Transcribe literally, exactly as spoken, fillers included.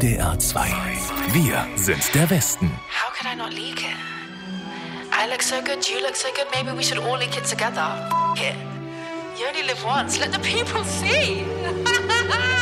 D R zwei. Wir sind der Westen. How could I not leak it? I look so good, you look so good, maybe we should all leak it together. F it. You only live once, let the people see.